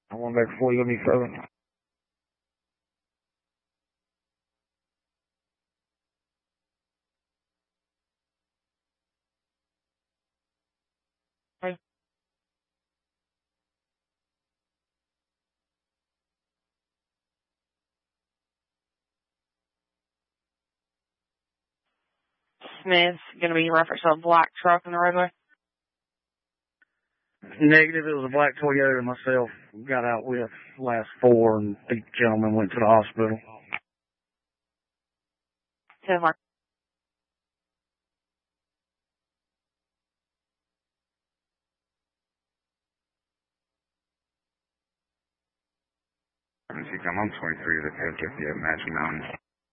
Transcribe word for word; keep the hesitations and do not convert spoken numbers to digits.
I want back before you go any further. Okay. Smith, going to be referenced to a black truck in the roadway? Negative. It was a black Toyota myself got out with last four, and the gentleman went to the hospital. ten mark. I'm on twenty-three to the fifty at Magic Mountain.